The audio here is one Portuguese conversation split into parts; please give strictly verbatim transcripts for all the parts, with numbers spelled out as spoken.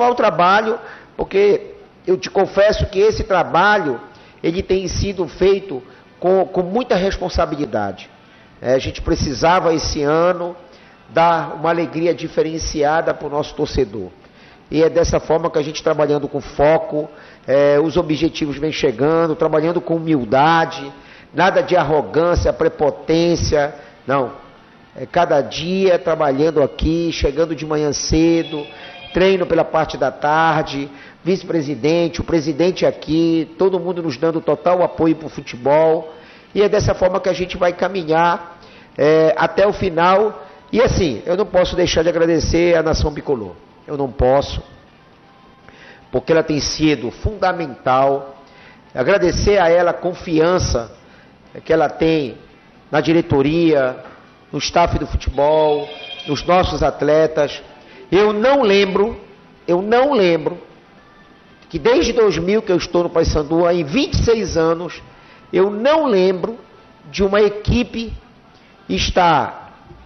continuar o trabalho, porque eu te confesso que esse trabalho, ele tem sido feito com, com muita responsabilidade. É, a gente precisava esse ano dar uma alegria diferenciada para o nosso torcedor. E é dessa forma que a gente, trabalhando com foco, é, os objetivos vêm chegando, trabalhando com humildade, nada de arrogância, prepotência, não. É cada dia trabalhando aqui, chegando de manhã cedo, treino pela parte da tarde, vice-presidente, o presidente aqui, todo mundo nos dando total apoio para o futebol. E é dessa forma que a gente vai caminhar é, até o final. E assim, eu não posso deixar de agradecer a Nação Bicolor. Eu não posso, porque ela tem sido fundamental. Agradecer a ela a confiança que ela tem na diretoria, no staff do futebol, nos nossos atletas. Eu não lembro, eu não lembro, que desde dois mil que eu estou no Paysandu, em vinte e seis anos, eu não lembro de uma equipe estar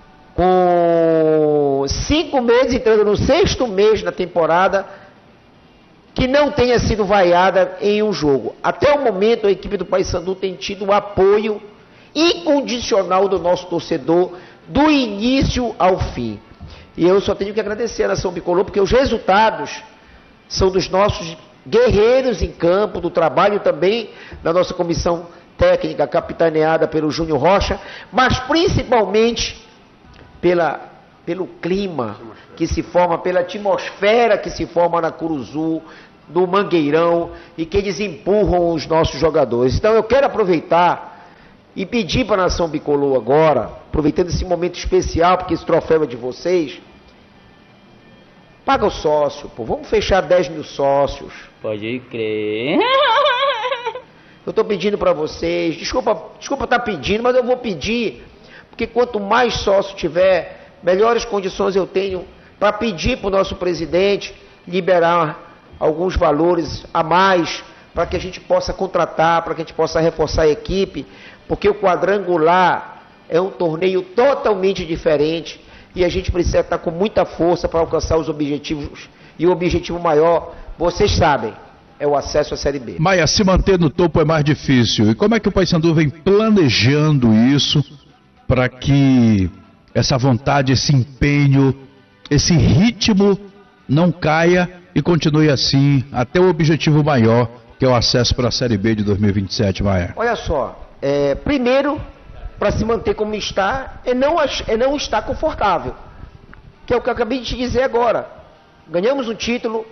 com cinco meses, entrando no sexto mês da temporada, que não tenha sido vaiada em um jogo. Até o momento, a equipe do Paysandu tem tido o apoio incondicional do nosso torcedor, do início ao fim. E eu só tenho que agradecer a Nação Bicolor, porque os resultados são dos nossos guerreiros em campo, do trabalho também da nossa comissão técnica, capitaneada pelo Júnior Rocha, mas principalmente pela, pelo clima que se forma, pela atmosfera que se forma na Curuzu, do Mangueirão, e que eles empurram os nossos jogadores. Então eu quero aproveitar e pedir para a Nação Bicolor agora, aproveitando esse momento especial, porque esse troféu é de vocês, paga o sócio, pô, vamos fechar dez mil sócios. Pode crer. Eu estou pedindo para vocês, desculpa, desculpa estar pedindo, mas eu vou pedir, porque quanto mais sócio tiver, melhores condições eu tenho para pedir para o nosso presidente liberar alguns valores a mais, para que a gente possa contratar, para que a gente possa reforçar a equipe, porque o quadrangular é um torneio totalmente diferente e a gente precisa estar com muita força para alcançar os objetivos, e o objetivo maior, vocês sabem, é o acesso à Série B. Maia, se manter no topo é mais difícil. E como é que o Paysandu vem planejando isso para que essa vontade, esse empenho, esse ritmo não caia e continue assim até o objetivo maior, que é o acesso para a Série B de dois mil e vinte e sete, Maia? Olha só, é, primeiro, para se manter como está, é não, é não estar confortável, que é o que eu acabei de te dizer agora. Ganhamos um título,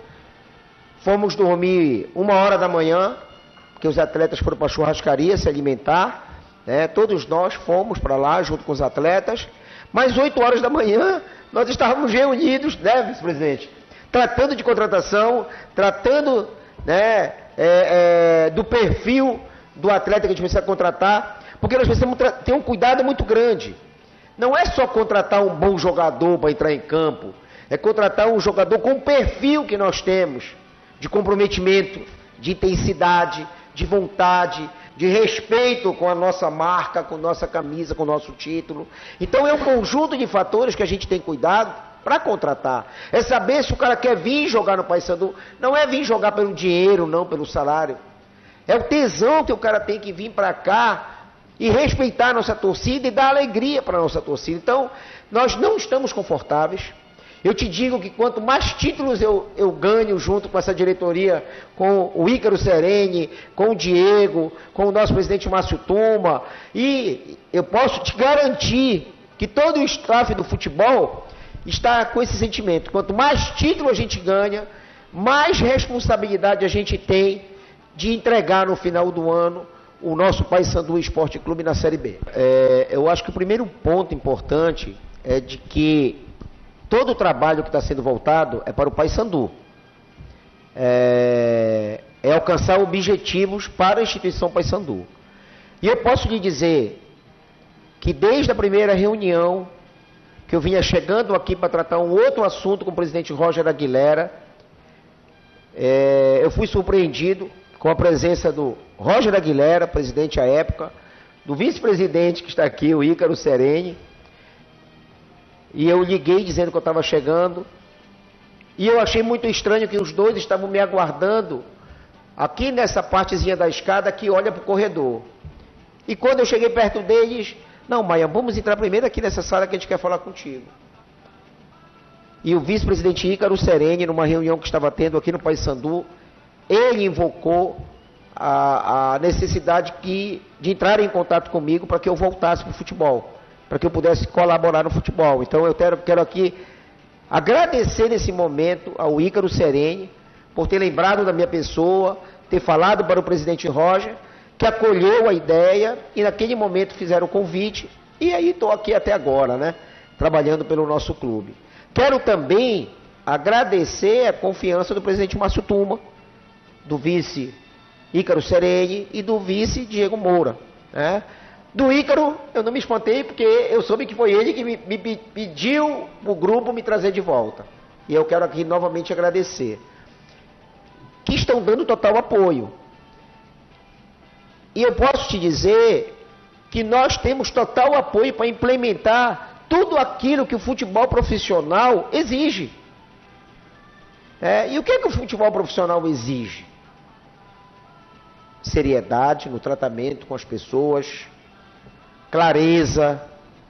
fomos dormir uma hora da manhã, porque os atletas foram para a churrascaria se alimentar, né? Todos nós fomos para lá junto com os atletas, mas oito horas da manhã nós estávamos reunidos, né, vice-presidente? Tratando de contratação, tratando, né, é, é, do perfil do atleta que a gente precisa contratar, porque nós precisamos ter um cuidado muito grande. Não é só contratar um bom jogador para entrar em campo, é contratar um jogador com o perfil que nós temos, de comprometimento, de intensidade, de vontade, de respeito com a nossa marca, com nossa camisa, com o nosso título. Então é um conjunto de fatores que a gente tem cuidado para contratar. É saber se o cara quer vir jogar no Paysandu. Não é vir jogar pelo dinheiro, não pelo salário. É o tesão que o cara tem que vir para cá e respeitar a nossa torcida e dar alegria para a nossa torcida. Então, nós não estamos confortáveis. Eu te digo que quanto mais títulos eu, eu ganho junto com essa diretoria, com o Ícaro Sereni, com o Diego, com o nosso presidente Márcio Tuma, e eu posso te garantir que todo o staff do futebol está com esse sentimento. Quanto mais título a gente ganha, mais responsabilidade a gente tem de entregar no final do ano o nosso Paysandu Esporte Clube na Série B. É, eu acho que o primeiro ponto importante é de que todo o trabalho que está sendo voltado é para o Paysandu. É, é alcançar objetivos para a instituição Paysandu. E eu posso lhe dizer que desde a primeira reunião, que eu vinha chegando aqui para tratar um outro assunto com o presidente Roger Aguilera, é, eu fui surpreendido com a presença do Roger Aguilera, presidente à época, do vice-presidente que está aqui, o Ícaro Sereni. E eu liguei dizendo que eu estava chegando, E eu achei muito estranho que os dois estavam me aguardando aqui nessa partezinha da escada que olha para o corredor. E quando eu cheguei perto deles, não, Maia, vamos entrar primeiro aqui nessa sala que a gente quer falar contigo. E o vice-presidente Ícaro Sereni, numa reunião que estava tendo aqui no Paysandu, ele invocou a, a necessidade que, de entrar em contato comigo para que eu voltasse para o futebol, para que eu pudesse colaborar no futebol. Então eu quero, quero aqui agradecer nesse momento ao Ícaro Sereni por ter lembrado da minha pessoa, ter falado para o presidente Roger, que acolheu a ideia e naquele momento fizeram o convite, e aí estou aqui até agora, né, trabalhando pelo nosso clube. Quero também agradecer a confiança do presidente Márcio Tuma, do vice Ícaro Sereni e do vice Diego Moura, né? Do Ícaro, eu não me espantei, porque eu soube que foi ele que me, me pediu o grupo me trazer de volta. E eu quero aqui novamente agradecer. Que estão dando total apoio. E eu posso te dizer que nós temos total apoio para implementar tudo aquilo que o futebol profissional exige. É, e o que, é que o futebol profissional exige? Seriedade no tratamento com as pessoas, clareza,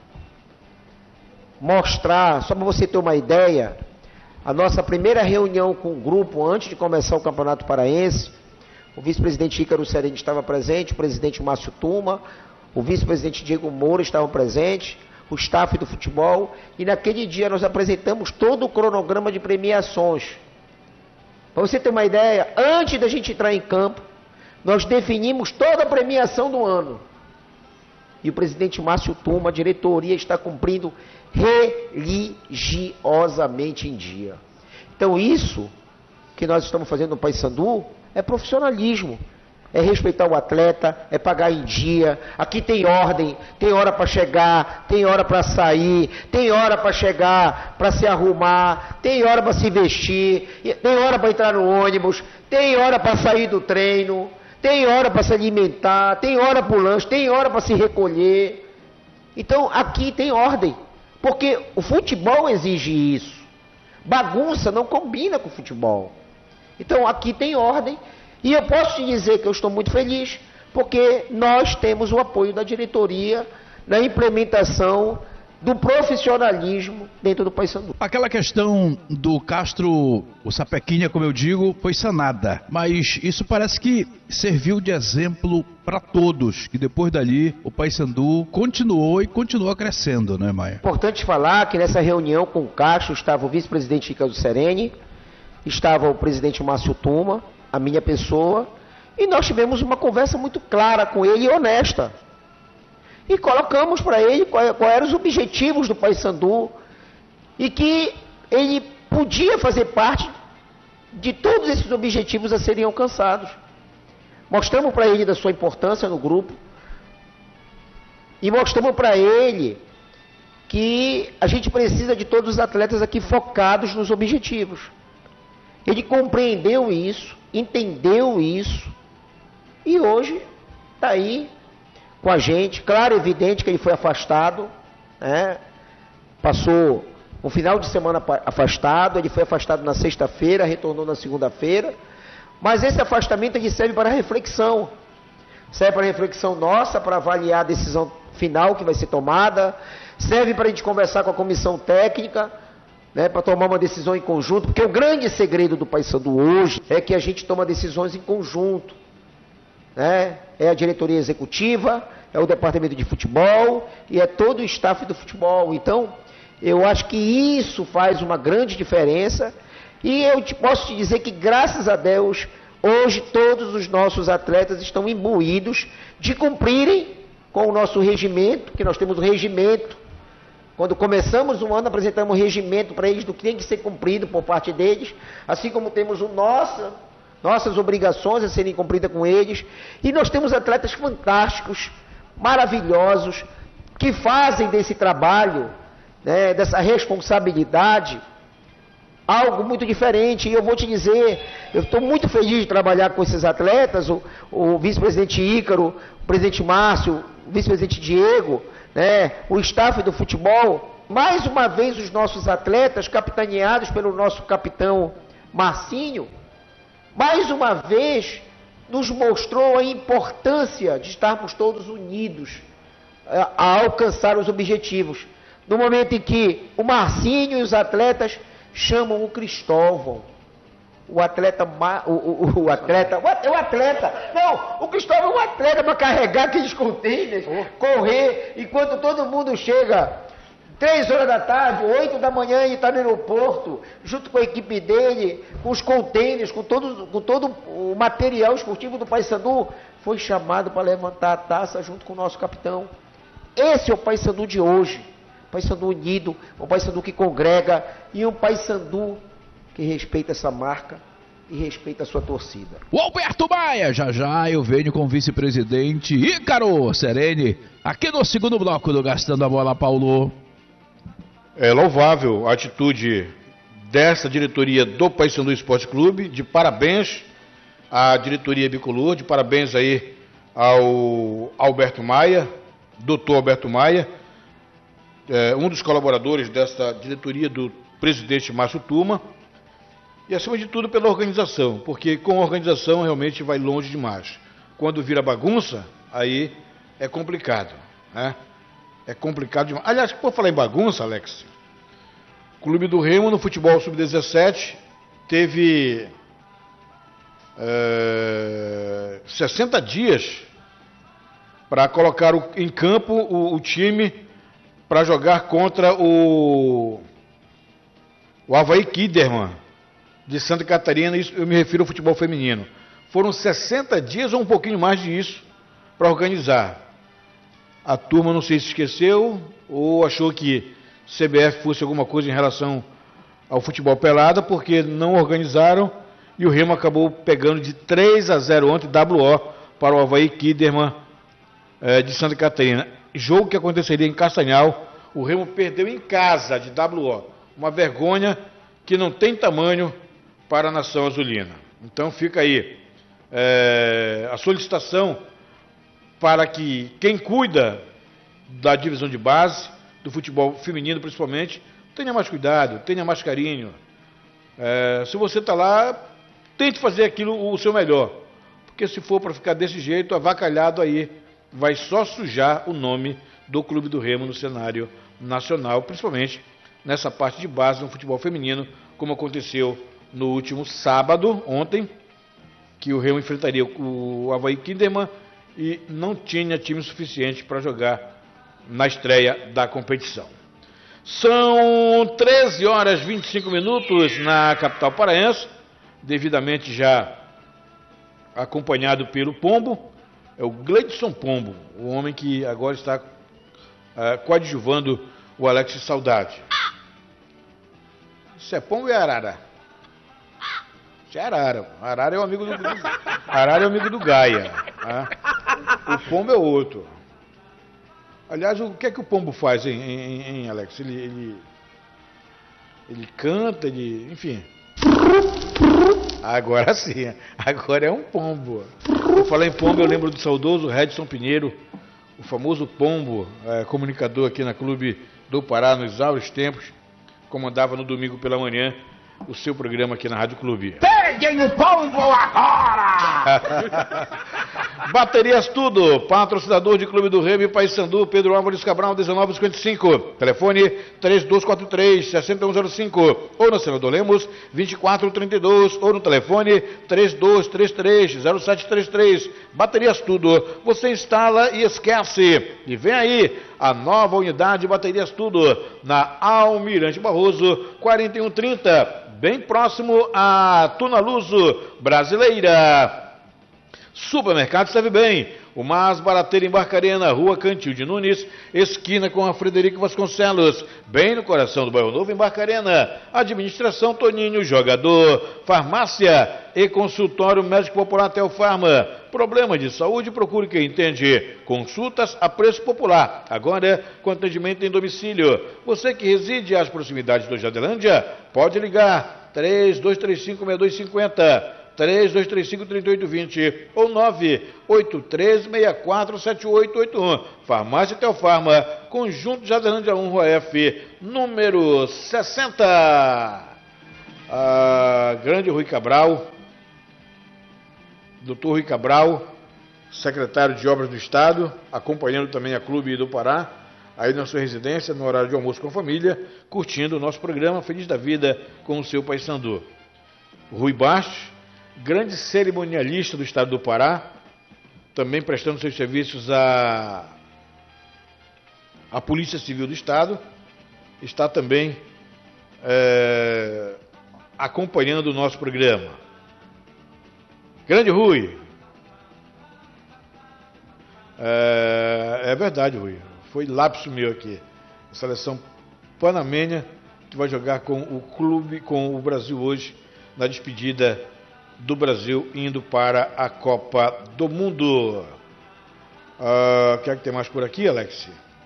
mostrar, só para você ter uma ideia, a nossa primeira reunião com o grupo, antes de começar o Campeonato Paraense, o vice-presidente Ícaro Sereni estava presente, o presidente Márcio Tuma, o vice-presidente Diego Moura estavam presentes, o staff do futebol, e naquele dia nós apresentamos todo o cronograma de premiações. Para você ter uma ideia, antes da gente entrar em campo, nós definimos toda a premiação do ano. E o presidente Márcio Tuma, a diretoria, está cumprindo religiosamente em dia. Então isso que nós estamos fazendo no Paysandu é profissionalismo. É respeitar o atleta, é pagar em dia. Aqui tem ordem, tem hora para chegar, tem hora para sair, tem hora para chegar, para se arrumar, tem hora para se vestir, tem hora para entrar no ônibus, tem hora para sair do treino, tem hora para se alimentar, tem hora para o lanche, tem hora para se recolher. Então aqui tem ordem, porque o futebol exige isso. Bagunça não combina com o futebol. Então aqui tem ordem. E eu posso te dizer que eu estou muito feliz, porque nós temos o apoio da diretoria na implementação do profissionalismo dentro do Paysandu. Aquela questão do Castro, o Sapequinha, como eu digo, foi sanada, mas isso parece que serviu de exemplo para todos, que depois dali o Paysandu continuou e continua crescendo, não é, Maia? Importante falar que nessa reunião com o Castro estava o vice-presidente Ícaro Sereni, estava o presidente Márcio Tuma, a minha pessoa, e nós tivemos uma conversa muito clara com ele e honesta. E colocamos para ele quais eram os objetivos do Paysandu e que ele podia fazer parte de todos esses objetivos a serem alcançados. Mostramos para ele da sua importância no grupo e mostramos para ele que a gente precisa de todos os atletas aqui focados nos objetivos. Ele compreendeu isso, entendeu isso e hoje está aí com a gente. Claro, evidente que ele foi afastado, né? Passou um final de semana afastado, ele foi afastado na sexta-feira, retornou na segunda-feira, mas esse afastamento ele serve para reflexão, serve para reflexão nossa, para avaliar a decisão final que vai ser tomada, serve para a gente conversar com a comissão técnica, né, para tomar uma decisão em conjunto, porque o grande segredo do Paysandu hoje é que a gente toma decisões em conjunto, né? É a diretoria executiva, é o departamento de futebol e é todo o staff do futebol. Então, eu acho que isso faz uma grande diferença e eu te, posso te dizer que, graças a Deus, hoje todos os nossos atletas estão imbuídos de cumprirem com o nosso regimento, que nós temos o regimento. Quando começamos um ano, apresentamos um regimento para eles do que tem que ser cumprido por parte deles, assim como temos o nosso, nossas obrigações a serem cumpridas com eles. E nós temos atletas fantásticos, maravilhosos, que fazem desse trabalho, né, dessa responsabilidade, algo muito diferente. E eu vou te dizer, eu estou muito feliz de trabalhar com esses atletas, o, o vice-presidente Ícaro, o presidente Márcio, o vice-presidente Diego, né, o staff do futebol, mais uma vez os nossos atletas, capitaneados pelo nosso capitão Marcinho, mais uma vez nos mostrou a importância de estarmos todos unidos a, a alcançar os objetivos. No momento em que o Marcinho e os atletas chamam o Cristóvão, o atleta, o, o, o atleta, o atleta, não, o Cristóvão é um atleta para carregar aqueles contêineres, correr, enquanto todo mundo chega três horas da tarde, oito da manhã e está no aeroporto, junto com a equipe dele, com os contêineres, com todo, com todo o material esportivo do Paysandu, foi chamado para levantar a taça junto com o nosso capitão. Esse é o Paysandu de hoje, um Paysandu unido, um Paysandu que congrega e um Paysandu que respeita essa marca e respeita a sua torcida. O Alberto Maia, já já eu venho com o vice-presidente Ícaro Sereni, aqui no segundo bloco do Gastando a Bola, Paulo. É louvável a atitude dessa diretoria do Paysandu Esporte Clube, de parabéns à diretoria bicolor, de parabéns aí ao Alberto Maia, doutor Alberto Maia, é, um dos colaboradores dessa diretoria do presidente Márcio Tuma, e acima de tudo pela organização, porque com a organização realmente vai longe demais. Quando vira bagunça, aí é complicado, né? É complicado demais. Aliás, por falar em bagunça, Alex, o Clube do Remo no futebol sub dezessete teve é, sessenta dias para colocar o, em campo o, o time para jogar contra o, o Avaí Kinderman de Santa Catarina. Isso, eu me refiro ao futebol feminino. Foram sessenta dias ou um pouquinho mais disso para organizar. A turma não sei se esqueceu ou achou que C B F fosse alguma coisa em relação ao futebol pelada, porque não organizaram e o Remo acabou pegando de três a zero ontem, W O, para o Avaí Kinderman eh, de Santa Catarina. Jogo que aconteceria em Castanhal, o Remo perdeu em casa de W O. Uma vergonha que não tem tamanho para a nação azulina. Então fica aí eh, a solicitação para que quem cuida da divisão de base, do futebol feminino principalmente, tenha mais cuidado, tenha mais carinho. É, se você está lá, tente fazer aquilo o seu melhor. Porque se for para ficar desse jeito, avacalhado aí, vai só sujar o nome do Clube do Remo no cenário nacional, principalmente nessa parte de base no futebol feminino, como aconteceu no último sábado, ontem, que o Remo enfrentaria o Avaí Kinderman e não tinha time suficiente para jogar na estreia da competição. São treze horas e vinte e cinco minutos na capital paraense, devidamente já acompanhado pelo Pombo, é o Gleidson Pombo, o homem que agora está uh, coadjuvando o Alex Saudade. Isso é Pombo e Arara? Isso é Arara. Arara é o amigo do, Arara é o amigo do Gaia. Tá? O Pombo é outro. Aliás, o que é que o Pombo faz, hein, hein, hein Alex? Ele, ele, ele canta, ele, enfim. Agora sim, agora é um pombo. Eu falei em pombo, eu lembro do saudoso Redson Pinheiro, o famoso pombo, é, comunicador aqui na Clube do Pará, nos áureos tempos, comandava no domingo pela manhã o seu programa aqui na Rádio Clube. Peguem o pombo agora! Baterias Tudo, patrocinador de Clube do Remo e Paysandu, Pedro Álvares Cabral, dezenove cinquenta e cinco, telefone três dois quatro três, seis um zero cinco, ou no Senador Lemos, vinte e quatro trinta e dois, ou no telefone três dois três três, zero sete três três. Baterias Tudo, você instala e esquece. E vem aí a nova unidade Baterias Tudo, na Almirante Barroso, quarenta e um trinta, bem próximo a Tuna Luso Brasileira. Supermercado Serve Bem, o mais barateiro em Barcarena, Rua Cantil de Nunes, esquina com a Frederico Vasconcelos, bem no coração do Bairro Novo, em Barcarena. Administração Toninho, jogador, farmácia e consultório médico popular Telfarma. Problema de saúde, procure quem entende. Consultas a preço popular, agora com atendimento em domicílio. Você que reside às proximidades do Jadelândia, pode ligar três dois três cinco, seis dois cinco zero. três dois três cinco, três oito dois zero ou nove oito três seis quatro sete oito oito um. Farmácia Teofarma, Conjunto Jazerlândia um, Rua F, número sessenta. A grande Rui Cabral, doutor Rui Cabral, secretário de Obras do Estado, acompanhando também a Clube do Pará, aí na sua residência, no horário de almoço com a família, curtindo o nosso programa Feliz da Vida com o seu Paysandu. Rui Bastos, grande cerimonialista do Estado do Pará, também prestando seus serviços à, à Polícia Civil do Estado, está também é, acompanhando o nosso programa. Grande Rui. É, é verdade, Rui. Foi lapso meu aqui. A seleção panamenha que vai jogar com o clube, com o Brasil hoje, na despedida do Brasil, indo para a Copa do Mundo. Uh, o que é que tem mais por aqui, Alex?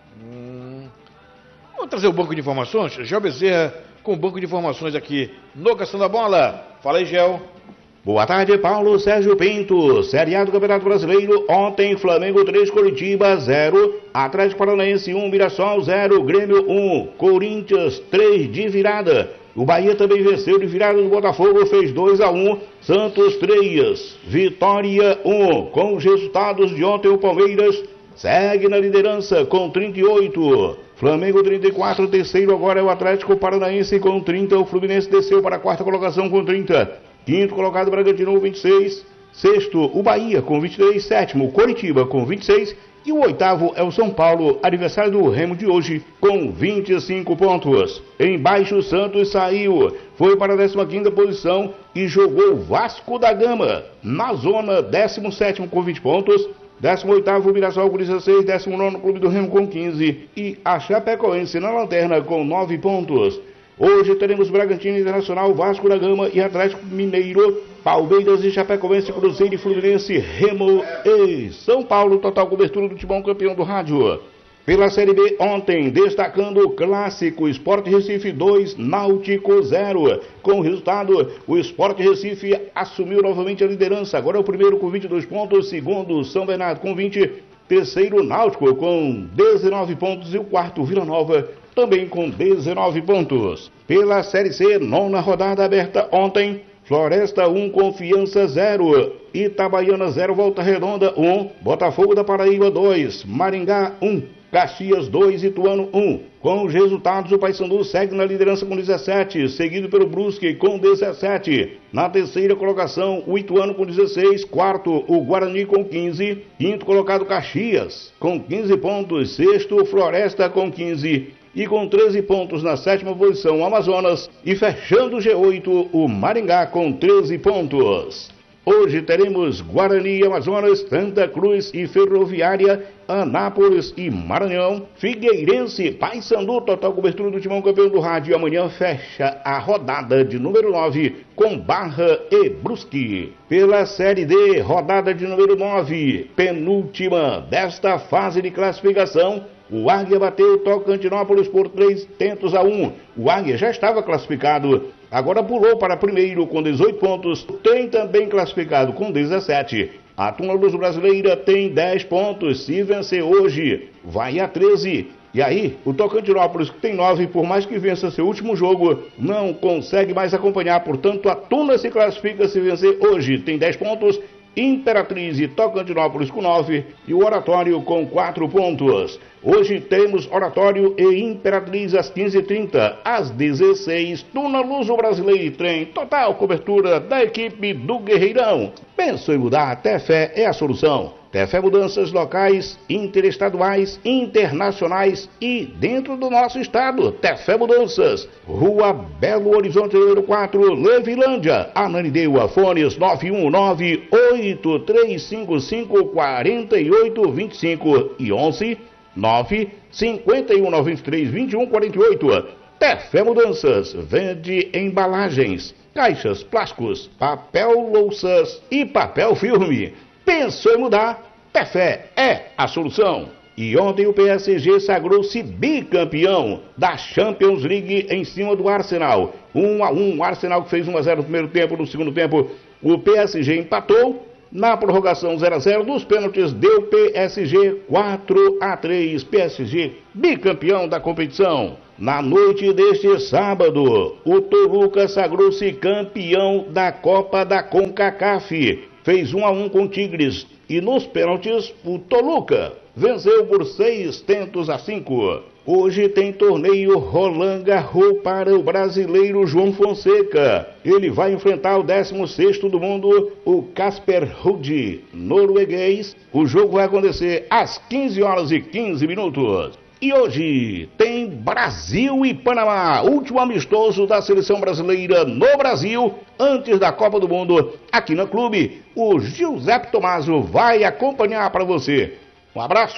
Hum, vamos trazer o banco de informações? Gel Bezerra com o banco de informações aqui no Cação da Bola. Fala aí, Gel. Boa tarde, Paulo Sérgio Pinto. Série A do Campeonato Brasileiro. Ontem, Flamengo três, Coritiba zero. Atlético Paranaense um, Mirassol zero. Grêmio um. Corinthians três de virada. O Bahia também venceu de virada do Botafogo, fez dois a um. Santos três, Vitória um. Com os resultados de ontem, o Palmeiras segue na liderança com trinta e oito. Flamengo trinta e quatro, terceiro agora é o Atlético Paranaense com trinta. O Fluminense desceu para a quarta colocação com trinta. Quinto colocado, Bragantino, vinte e seis. Sexto, o Bahia, com vinte e três. Sétimo, Coritiba, com vinte e seis. E o oitavo é o São Paulo, adversário do Remo de hoje, com vinte e cinco pontos. Embaixo, o Santos saiu, foi para a décima quinta posição e jogou o Vasco da Gama. Na zona, décimo sétimo com vinte pontos. décimo oitavo, o Mirassol com dezesseis. décimo nono, Clube do Remo com quinze. E a Chapecoense na lanterna com nove pontos. Hoje teremos Bragantino, Internacional, Vasco da Gama e Atlético Mineiro, Palmeiras e Chapecoense, Cruzeiro e Fluminense, Remo e São Paulo. Total cobertura do Timão, campeão do rádio. Pela Série B ontem, destacando o clássico, Sport Recife dois, Náutico zero. Com o resultado, o Sport Recife assumiu novamente a liderança. Agora é o primeiro com vinte e dois pontos, segundo São Bernardo com vinte, terceiro Náutico com dezenove pontos e o quarto Vila Nova também com dezenove pontos. Pela Série C, nona rodada aberta ontem, Floresta um, Confiança zero, Itabaiana zero, Volta Redonda um, Botafogo da Paraíba dois, Maringá um, Caxias dois, Ituano um. Com os resultados, o Paysandu segue na liderança com dezessete, seguido pelo Brusque com dezessete. Na terceira colocação, o Ituano com dezesseis, quarto, o Guarani com quinze, quinto colocado Caxias com quinze pontos, sexto, Floresta com quinze. E com treze pontos na sétima posição, o Amazonas. E fechando o G oito, o Maringá com treze pontos. Hoje teremos Guarani e Amazonas, Santa Cruz e Ferroviária, Anápolis e Maranhão, Figueirense, Paysandu, total cobertura do Timão, campeão do rádio. E amanhã fecha a rodada de número nove com Barra e Brusque. Pela Série D, rodada de número nove, penúltima desta fase de classificação. O Águia bateu Tocantinópolis por três tentos a um. O Águia já estava classificado, agora pulou para primeiro com dezoito pontos. Tem também classificado com dezessete. A Tuna Luz Brasileira tem dez pontos. Se vencer hoje, vai a treze. E aí, o Tocantinópolis, que tem nove, por mais que vença seu último jogo, não consegue mais acompanhar. Portanto, a Tuna se classifica se vencer hoje. Tem dez pontos. Imperatriz e Tocantinópolis com nove e o Oratório com quatro pontos. Hoje temos Oratório e Imperatriz às quinze e trinta, às dezesseis, Tuna Luso Brasileiro e Trem, total cobertura da equipe do Guerreirão. Pensou em mudar? Tefé é a solução. Tefé Mudanças locais, interestaduais, internacionais e dentro do nosso estado. Tefé Mudanças, Rua Belo Horizonte número quatro, Levilândia. Ananindeua, fones nove um nove, oito três cinco cinco, quatro oito dois cinco e onze nove cinco um nove três dois um quatro oito. Tefé Mudanças vende embalagens, caixas, plásticos, papel louças e papel filme. Pensou em mudar? Tefé é a solução. E ontem o P S G sagrou-se bicampeão da Champions League em cima do Arsenal. um a um, o Arsenal que fez um a zero no primeiro tempo, no segundo tempo o P S G empatou. Na prorrogação zero a zero, dos pênaltis deu P S G quatro a três. P S G bicampeão da competição. Na noite deste sábado, o Toluca sagrou-se campeão da Copa da CONCACAF. Fez um a um com o Tigres. E nos pênaltis, o Toluca venceu por seis tentos a cinco. Hoje tem torneio Roland Garros para o brasileiro João Fonseca. Ele vai enfrentar o décimo sexto do mundo, o Casper Ruud, norueguês. O jogo vai acontecer às quinze horas e quinze minutos. E hoje tem Brasil e Panamá, último amistoso da seleção brasileira no Brasil, antes da Copa do Mundo. Aqui no clube, o Giuseppe Tommaso vai acompanhar para você. Um abraço!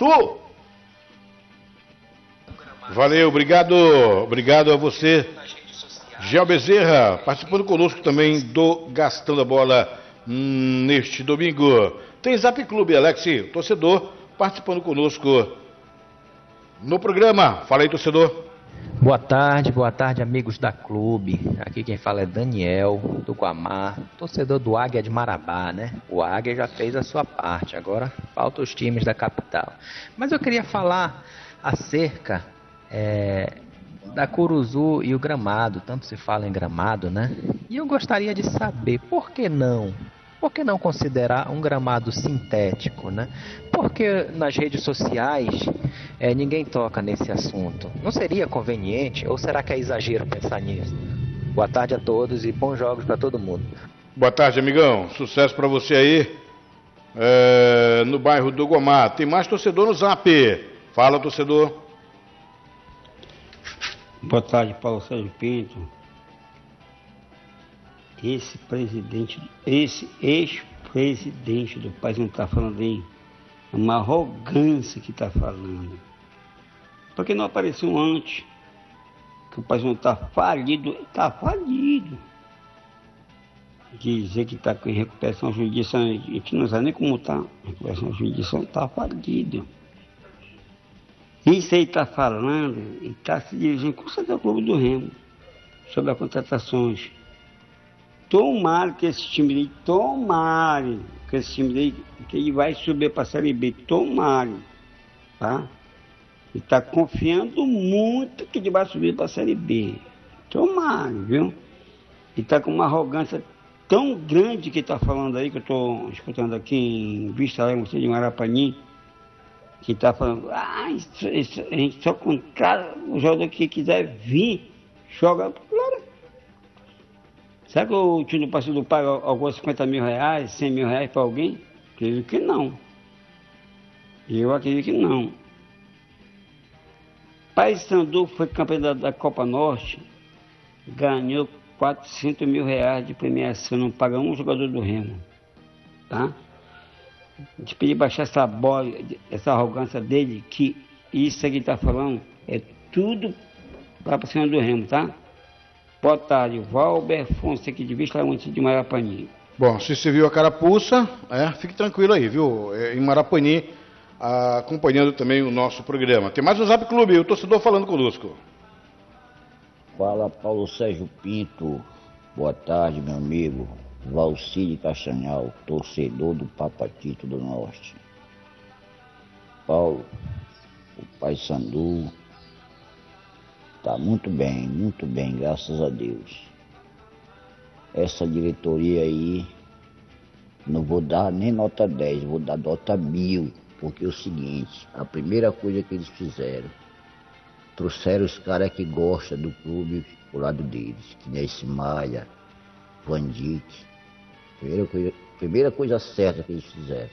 Valeu, obrigado, obrigado a você, Gel Bezerra, participando conosco também do Gastando a Bola hum, neste domingo. Tem Zap Clube, Alex, torcedor, participando conosco no programa. Fala aí, torcedor. Boa tarde, boa tarde, amigos da Clube. Aqui quem fala é Daniel, do Guamar, torcedor do Águia de Marabá, né? O Águia já fez a sua parte, agora falta os times da capital. Mas eu queria falar acerca É, da Curuzu e o gramado, tanto se fala em gramado, né? E eu gostaria de saber, por que não? Por que não considerar um gramado sintético, né? Porque nas redes sociais é, ninguém toca nesse assunto. Não seria conveniente ou será que é exagero pensar nisso? Boa tarde a todos e bons jogos para todo mundo. Boa tarde, amigão. Sucesso para você aí é, no bairro do Gomar. Tem mais torcedor no Zap. Fala, torcedor. Boa tarde, Paulo Sérgio Pinto. Esse presidente, esse ex-presidente do país não está falando aí, é uma arrogância que está falando. Por que não apareceu antes? Que o país não está falido, está falido. Dizer que está com recuperação judicial, a gente não sabe nem como está. Recuperação judicial está falido. Isso aí está falando e está se dirigindo com o ao Clube do Remo sobre as contratações. Tomara que esse time aí, tomara que esse time aí, que ele vai subir para a Série B, tomara, tá? E está confiando muito que ele vai subir para a Série B, tomara, viu? E está com uma arrogância tão grande que está falando aí, que eu estou escutando aqui em Vista Alegre, de Marapani, que está falando, ah, isso, isso, a gente só contrata o jogador que quiser vir, joga. Claro. Será que o time do partido paga alguns cinquenta mil reais, cem mil reais para alguém? Acredito que não. Eu acredito que não. Paysandu foi campeão da, da Copa Norte, ganhou quatrocentos mil reais de premiação, não paga um jogador do Remo. Tá? De pedir baixar essa bola, essa arrogância dele, que isso que ele está falando é tudo para cima do Remo, tá? Boa tarde, Valber Fonseca de Vista Alegre de Marapani. Bom, se você viu a carapuça, é, fique tranquilo aí, viu? É, em Marapani, ah, acompanhando também o nosso programa. Tem mais um Zap Clube, o torcedor falando conosco. Fala, Paulo Sérgio Pinto. Boa tarde, meu amigo. Valcide Castanhal, torcedor do Papatito do Norte. Paulo, o Paysandu está muito bem, muito bem, graças a Deus. Essa diretoria aí, não vou dar nem nota dez, vou dar nota mil, porque é o seguinte, a primeira coisa que eles fizeram, trouxeram os caras que gostam do clube pro lado deles, que nem esse Maia, Van Dijk. Primeira coisa, primeira coisa certa que eles fizeram.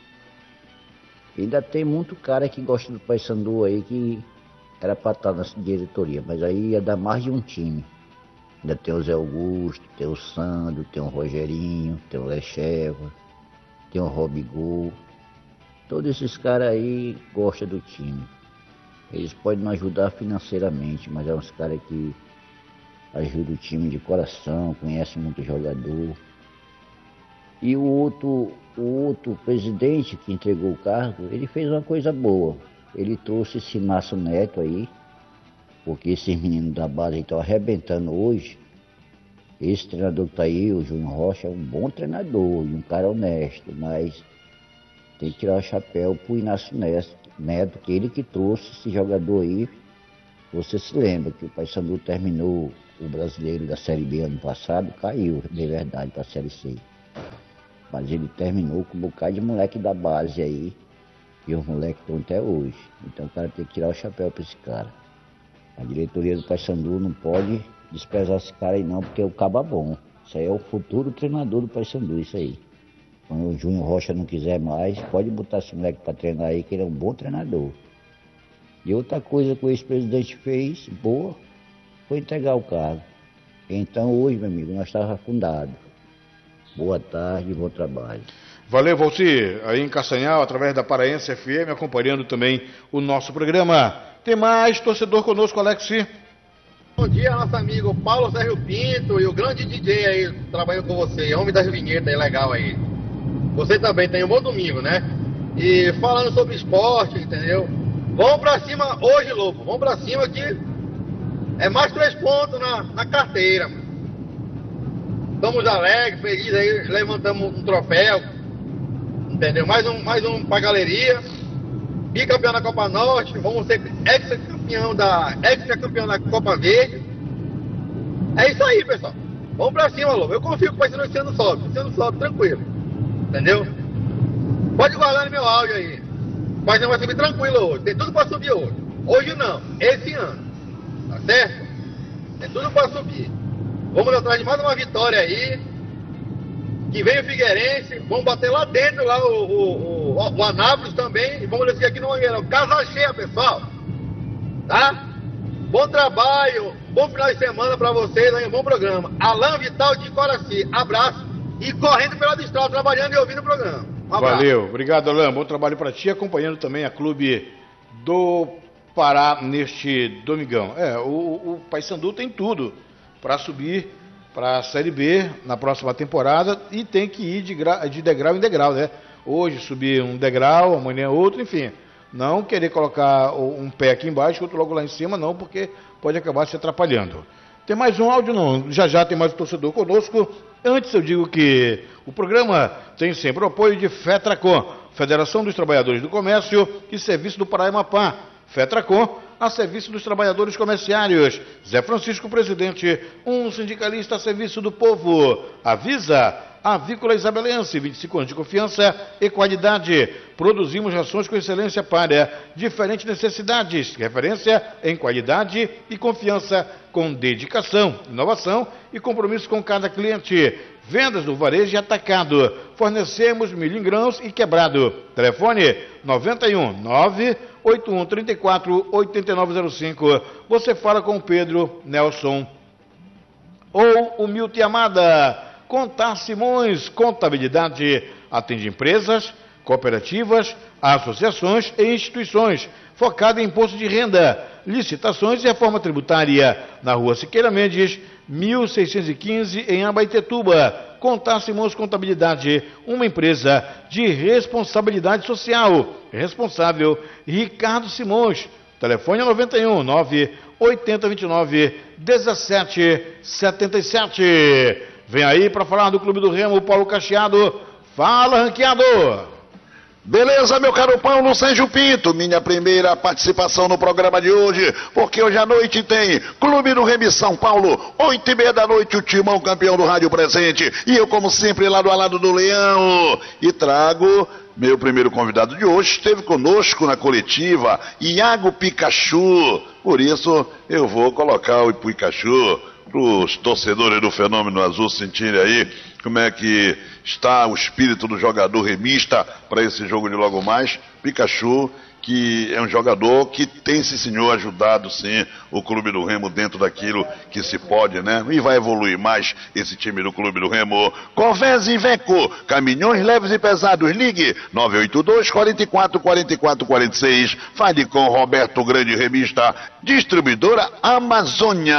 Ainda tem muito cara que gosta do Paysandu aí que era para estar nessa diretoria, mas aí ia dar mais de um time. Ainda tem o Zé Augusto, tem o Sandro, tem o Rogerinho, tem o Lecheva, tem o Robigol. Todos esses caras aí gostam do time. Eles podem não ajudar financeiramente, mas é uns caras que ajudam o time de coração, conhecem muito jogador. E o outro, o outro presidente que entregou o cargo, ele fez uma coisa boa. ele trouxe esse Márcio Neto aí, porque esses meninos da base estão arrebentando hoje. Esse treinador que está aí, o Júnior Rocha, é um bom treinador e um cara honesto, mas tem que tirar o chapéu pro Inácio Neto, que ele que trouxe esse jogador aí. Você se lembra que o Paysandu terminou o brasileiro da Série B ano passado, caiu, de verdade, para a Série C. Mas ele terminou com um bocado de moleque da base aí, e os moleques estão até hoje. Então o cara tem que tirar o chapéu para esse cara. A diretoria do Paysandu não pode desprezar esse cara aí não, porque é o caba bom. Isso aí é o futuro treinador do Paysandu, isso aí. Quando o Júnior Rocha não quiser mais, pode botar esse moleque para treinar aí, que ele é um bom treinador. E outra coisa que o ex-presidente fez, boa, foi entregar o cargo. Então hoje, meu amigo, nós estávamos afundados. Boa tarde, bom trabalho. Valeu, Valci, aí em Castanhal, através da Paraense F M, acompanhando também o nosso programa. Tem mais torcedor conosco, Alex. Bom dia, nosso amigo Paulo Sérgio Pinto e o grande D J aí, trabalhando com você, homem das vinhetas aí, legal aí. Você também tem um bom domingo, né? E falando sobre esporte, entendeu? Vamos pra cima hoje, Lobo. Vamos pra cima que é mais três pontos na, na carteira. Estamos alegres, felizes aí, levantamos um troféu. Entendeu? Mais um, mais um pra galeria. Bicampeão da Copa Norte. Vamos ser ex-campeão da, ex-campeão da Copa Verde. É isso aí, pessoal. Vamos pra cima, Lobo. Eu confio que o Paysandu esse ano sobe. Esse ano sobe, tranquilo. Entendeu? Pode guardar no meu áudio aí. O Paysandu vai subir tranquilo hoje. Tem tudo pra subir hoje. Hoje não. Esse ano. Tá certo? Tem tudo pra subir. Vamos atrás de mais uma vitória aí. Que vem o Figueirense. Vamos bater lá dentro, lá o, o, o, o Anápolis também. E vamos descer aqui no Mangueirão. Casa cheia, pessoal. Tá? Bom trabalho. Bom final de semana pra vocês aí. Um bom programa. Alain Vital de Coraci. Abraço. E correndo pela estrada, trabalhando e ouvindo o programa. Um abraço. Valeu. Obrigado, Alain. Bom trabalho pra ti. Acompanhando também a Clube do Pará neste domingão. É, o, o Paysandu tem tudo para subir para a Série B na próxima temporada e tem que ir de, gra... de degrau em degrau, né? Hoje subir um degrau, amanhã outro, enfim. Não querer colocar um pé aqui embaixo, outro logo lá em cima, não, porque pode acabar se atrapalhando. Tem mais um áudio, não? Já já tem mais um torcedor conosco. Antes eu digo que o programa tem sempre o apoio de FETRACOM, Federação dos Trabalhadores do Comércio e Serviço do Pará e Amapá. FETRACOM, a serviço dos trabalhadores comerciários. Zé Francisco, presidente, um sindicalista a serviço do povo. Avisa, Avícola Isabelense, vinte e cinco anos de confiança e qualidade. Produzimos rações com excelência para diferentes necessidades. Referência em qualidade e confiança com dedicação, inovação e compromisso com cada cliente. Vendas do varejo e atacado. Fornecemos milho em grãos e quebrado. Telefone noventa e um, nove oito um três quatro, oito nove zero cinco. Você fala com o Pedro Nelson ou o Milton Amada. Contar Simões Contabilidade. Atende empresas, cooperativas, associações e instituições. Focada em imposto de renda, licitações e reforma tributária. Na rua Siqueira Mendes, mil seiscentos e quinze, em Abaetetuba. Contar Simões Contabilidade, uma empresa de responsabilidade social. Responsável, Ricardo Simões. Telefone é noventa e um, nove oito zero dois nove, um sete sete sete. Vem aí para falar do Clube do Remo, o Paulo Cacheado. Fala, ranqueador! Beleza, meu caro Paulo Sérgio Pinto, minha primeira participação no programa de hoje, porque hoje à noite tem Clube do Remo São Paulo, oito e meia da noite, o Timão campeão do rádio presente, e eu como sempre lado a lado do Leão, e trago meu primeiro convidado de hoje, esteve conosco na coletiva, Iago Pikachu, por isso eu vou colocar o Pikachu para os torcedores do Fenômeno Azul sentirem aí como é que está o espírito do jogador remista para esse jogo de logo mais. Pikachu, que é um jogador que tem, esse senhor, ajudado sim o Clube do Remo dentro daquilo que se pode, né? E vai evoluir mais esse time do Clube do Remo. Convés e Iveco, caminhões leves e pesados, ligue nove oito dois, quatro quatro, quatro quatro quatro seis. Fale com Roberto Grande Remista, distribuidora Amazônia.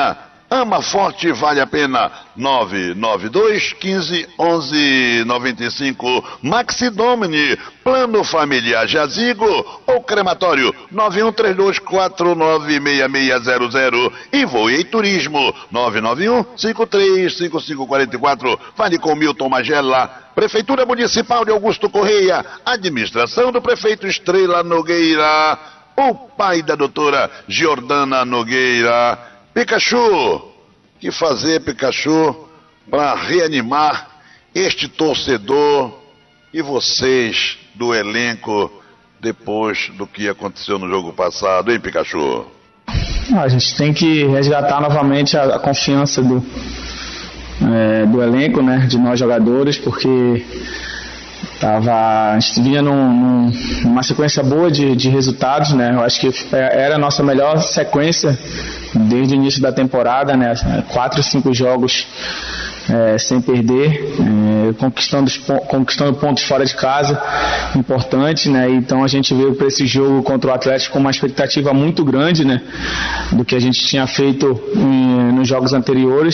Ama Forte, vale a pena. nove nove dois, quinze, onze, noventa e cinco. Maxi Domini, plano familiar Jazigo ou crematório nove um três dois quatro nove seis seis zero zero. E Voei Turismo nove nove um cinco três cinco cinco quatro quatro. Fale com Milton Magela. Prefeitura Municipal de Augusto Correia, administração do prefeito Estrela Nogueira, o pai da doutora Giordana Nogueira. Pikachu, que fazer, Pikachu, para reanimar este torcedor e vocês do elenco depois do que aconteceu no jogo passado, hein, Pikachu? A gente tem que resgatar novamente a, a confiança do, é, do elenco, né, de nós jogadores, porque tava, a gente vinha num, num, numa sequência boa de, de resultados, né? Eu acho que era a nossa melhor sequência desde o início da temporada, né? Quatro, cinco jogos é, sem perder, é, conquistando, conquistando pontos fora de casa, importante, né? Então a gente veio para esse jogo contra o Atlético com uma expectativa muito grande, né? Do que a gente tinha feito em, nos jogos anteriores,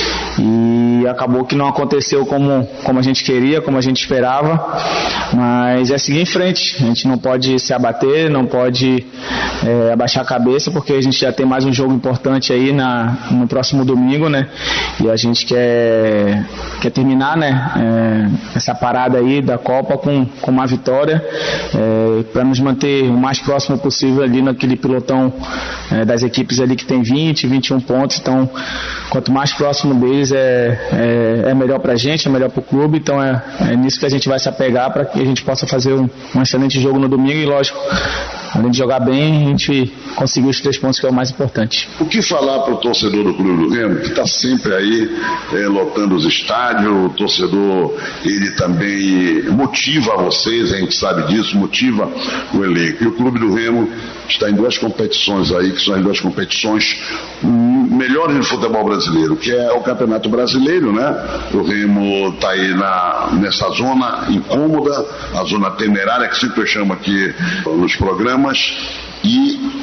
e acabou que não aconteceu como, como a gente queria, como a gente esperava, mas é seguir em frente. A gente não pode se abater, não pode é, abaixar a cabeça, porque a gente já tem mais um jogo importante aí na, no próximo domingo, né? E a gente quer, quer terminar, né, é, essa parada aí da Copa com, com uma vitória, é, para nos manter o mais próximo possível ali naquele pilotão é, das equipes ali que tem vinte, vinte e um pontos. Então, quanto mais próximo deles é, é, é melhor pra gente, é melhor pro clube. Então é, é nisso que a gente vai se apegar para que a gente possa fazer um, um excelente jogo no domingo e, lógico, além de jogar bem, a gente conseguiu os três pontos, que é o mais importante. O que falar para o torcedor do Clube do Remo, que está sempre aí é, lotando os estádios? O torcedor, ele também motiva vocês, a gente sabe disso, motiva o elenco. E o Clube do Remo está em duas competições aí, que são as duas competições melhores do futebol brasileiro, que é o Campeonato Brasileiro, né? O Remo está aí na, nessa zona incômoda, a zona temerária, que sempre eu chamo aqui nos programas, e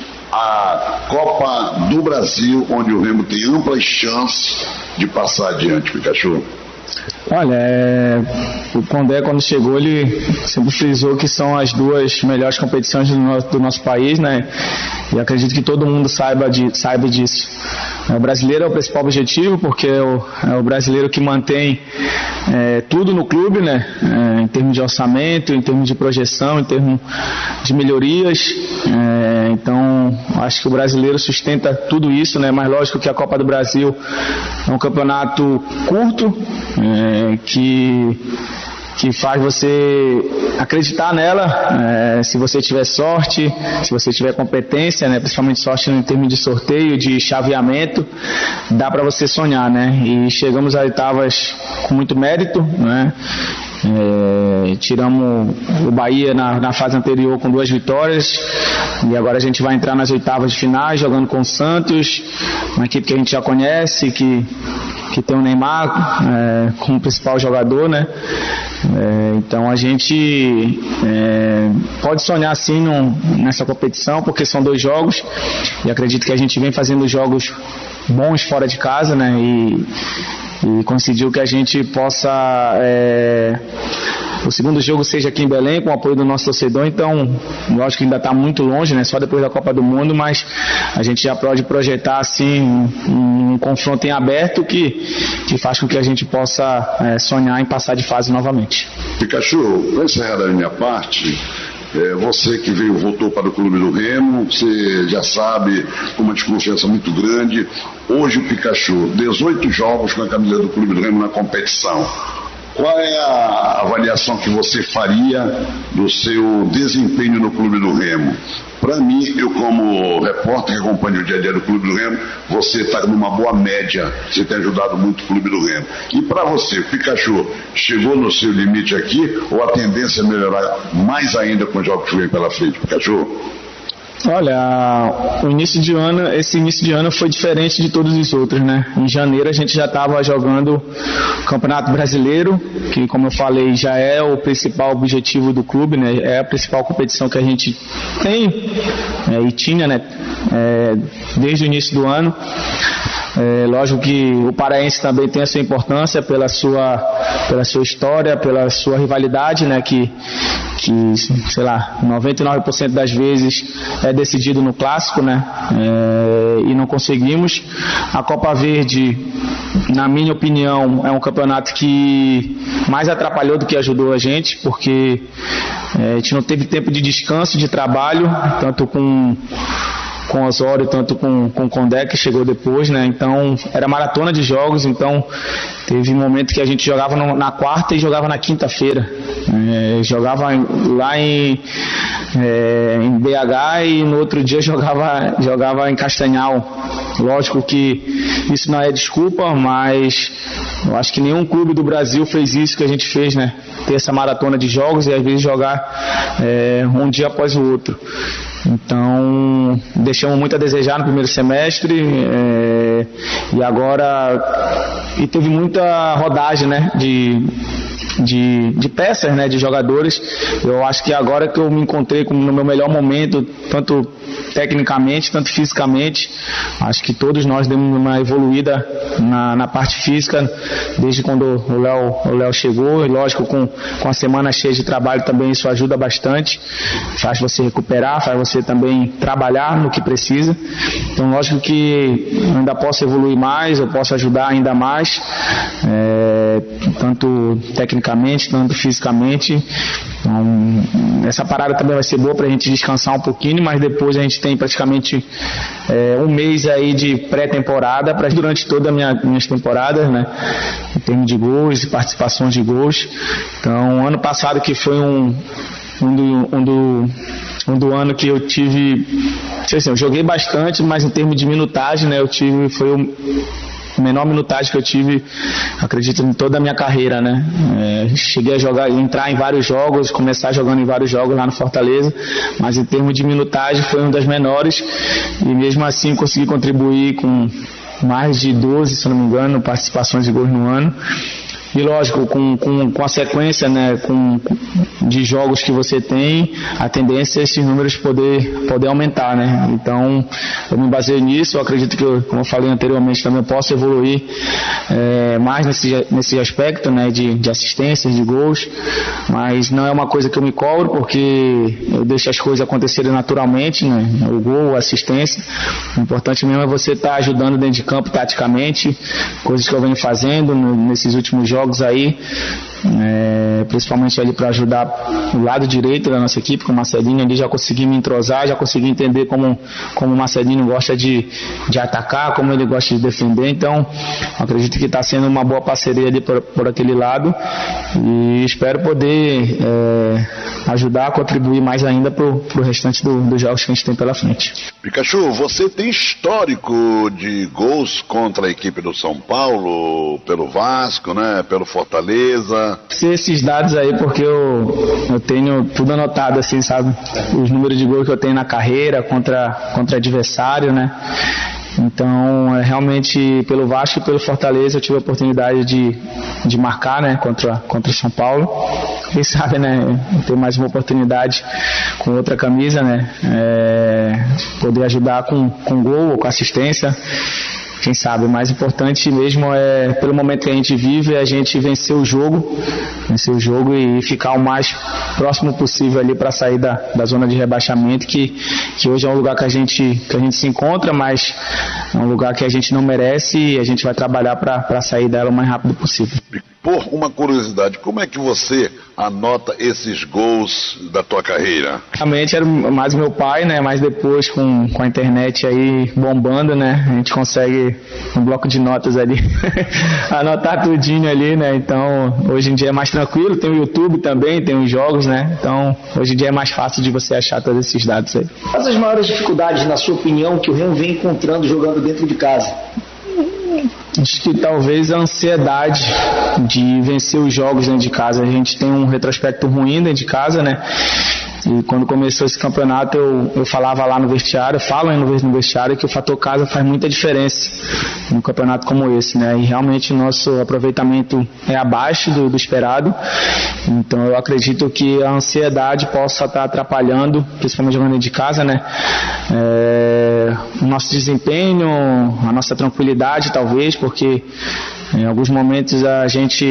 a Copa do Brasil, onde o Remo tem amplas chances de passar adiante, Pikachu. Olha, é, o Condé, quando chegou, ele sempre frisou que são as duas melhores competições do nosso, do nosso país, né? E acredito que todo mundo saiba, de, saiba disso. O brasileiro é o principal objetivo, porque é o, é o brasileiro que mantém é, tudo no clube, né? É, em termos de orçamento, em termos de projeção, em termos de melhorias. É, então, acho que o brasileiro sustenta tudo isso, né? Mas lógico que a Copa do Brasil é um campeonato curto, é, que que faz você acreditar nela, é, se você tiver sorte, se você tiver competência, né, principalmente sorte em termos de sorteio, de chaveamento, dá para você sonhar, né? E chegamos às oitavas com muito mérito, né? É, tiramos o Bahia na, na fase anterior com duas vitórias, e agora a gente vai entrar nas oitavas de finais jogando com o Santos, uma equipe que a gente já conhece, que, que tem o Neymar é, como principal jogador, né? É, então a gente é, pode sonhar sim num, nessa competição, porque são dois jogos, e acredito que a gente vem fazendo jogos bons fora de casa, né? E, e conseguiu que a gente possa é, o segundo jogo seja aqui em Belém, com o apoio do nosso torcedor. Então, eu acho que ainda está muito longe, né? Só depois da Copa do Mundo, mas a gente já pode projetar assim um, um confronto em aberto que, que faz com que a gente possa é, sonhar em passar de fase novamente. Pikachu, para encerrar da minha parte, É, você que veio, voltou para o Clube do Remo, você já sabe, com uma desconfiança muito grande. Hoje o Pikachu, dezoito jogos com a camisa do Clube do Remo na competição. Qual é a avaliação que você faria do seu desempenho no Clube do Remo? Para mim, eu como repórter que acompanha o dia a dia do Clube do Remo, você está numa boa média, você tem ajudado muito o Clube do Remo. E para você, o Pikachu, chegou no seu limite aqui, ou a tendência é melhorar mais ainda com os jogos que vem pela frente, Pikachu? Olha, o início de ano, esse início de ano foi diferente de todos os outros, né? Em janeiro a gente já estava jogando o Campeonato Brasileiro, que, como eu falei, já é o principal objetivo do clube, né? É a principal competição que a gente tem é, e tinha, né? É, desde o início do ano. É, lógico que o paraense também tem a sua importância pela sua, pela sua história, pela sua rivalidade, né, que, que, sei lá, noventa e nove por cento das vezes é decidido no clássico, né, é, e não conseguimos. A Copa Verde, na minha opinião, é um campeonato que mais atrapalhou do que ajudou a gente, porque é, a gente não teve tempo de descanso, de trabalho, tanto com com Osório, tanto com, com o Condé, que chegou depois, né? Então, era maratona de jogos, então teve um momento que a gente jogava no, na quarta e jogava na quinta-feira. É, jogava lá em, é, em B H e no outro dia jogava, jogava em Castanhal. Lógico que isso não é desculpa, mas eu acho que nenhum clube do Brasil fez isso que a gente fez, né? Ter essa maratona de jogos e às vezes jogar é, um dia após o outro. Então, deixamos muito a desejar no primeiro semestre, é, e agora e teve muita rodagem, né, de, de, de peças, né, de jogadores. Eu acho que agora que eu me encontrei com, no meu melhor momento, tanto tecnicamente, tanto fisicamente, acho que todos nós demos uma evoluída na, na parte física desde quando o Léo, o Léo chegou, e lógico, com, com a semana cheia de trabalho também isso ajuda bastante, faz você recuperar, faz você também trabalhar no que precisa. Então, lógico que eu ainda posso evoluir mais, eu posso ajudar ainda mais, é, tanto tecnicamente, tanto fisicamente. Então, essa parada também vai ser boa pra gente descansar um pouquinho, mas depois a gente tem praticamente é, um mês aí de pré-temporada para durante toda a minha minhas temporadas, né, em termos de gols e participações de gols. Então, ano passado, que foi um um do, um do um do ano que eu tive, assim, eu joguei bastante, mas em termos de minutagem, né, eu tive, foi o menor minutagem que eu tive, acredito, em toda a minha carreira, né? É, cheguei a jogar, entrar em vários jogos, começar jogando em vários jogos lá no Fortaleza, mas em termos de minutagem foi uma das menores, e mesmo assim consegui contribuir com mais de doze, se não me engano, participações de gols no ano. E lógico, com, com, com a sequência, né, com, de jogos que você tem, a tendência é esses números poder, poder aumentar, né? Então, eu me baseio nisso, eu acredito que, eu, como eu falei anteriormente, também posso evoluir é, mais nesse, nesse aspecto, né, de, de assistências, de gols, mas não é uma coisa que eu me cobro, porque eu deixo as coisas acontecerem naturalmente, né? O gol, a assistência. O importante mesmo é você estar tá ajudando dentro de campo, taticamente, coisas que eu venho fazendo no, nesses últimos jogos. jogos aí, é, principalmente ali para ajudar o lado direito da nossa equipe, com o Marcelinho ali, já consegui me entrosar, já consegui entender como, como o Marcelinho gosta de, de atacar, como ele gosta de defender. Então, acredito que está sendo uma boa parceria ali por, por aquele lado, e espero poder é, ajudar, contribuir mais ainda para o restante do, dos jogos que a gente tem pela frente. Pikachu, você tem histórico de gols contra a equipe do São Paulo, pelo Vasco, né, pelo Fortaleza? Sei esses dados aí porque eu, eu tenho tudo anotado, assim, sabe? Os números de gols que eu tenho na carreira contra, contra adversário, né? Então, realmente, pelo Vasco e pelo Fortaleza, eu tive a oportunidade de, de marcar, né, contra, contra o São Paulo. Quem sabe, né, ter mais uma oportunidade com outra camisa, né, é, poder ajudar com, com gol ou com assistência. Quem sabe, o mais importante mesmo é, pelo momento que a gente vive, é a gente vencer o jogo, vencer o jogo e ficar o mais próximo possível ali para sair da, da zona de rebaixamento, que, que hoje é um lugar que a, gente, que a gente se encontra, mas é um lugar que a gente não merece, e a gente vai trabalhar para sair dela o mais rápido possível. Por uma curiosidade, como é que você anota esses gols da tua carreira? Realmente era mais meu pai, né? Mas depois com, com a internet aí bombando, né? A gente consegue um bloco de notas ali anotar tudinho ali, né? Então hoje em dia é mais tranquilo, tem o YouTube também, tem os jogos, né? Então hoje em dia é mais fácil de você achar todos esses dados aí. Quais as maiores dificuldades, na sua opinião, que o Remo vem encontrando jogando dentro de casa? Acho que talvez a ansiedade de vencer os jogos dentro de casa. A gente tem um retrospecto ruim dentro de casa, né? E quando começou esse campeonato, eu, eu falava lá no vestiário, eu falo no, no vestiário que o fator casa faz muita diferença num campeonato como esse, né? E realmente o nosso aproveitamento é abaixo do, do esperado. Então eu acredito que a ansiedade possa estar atrapalhando, principalmente jogando dentro de casa, né? É, o nosso desempenho, a nossa tranquilidade talvez, porque em alguns momentos a gente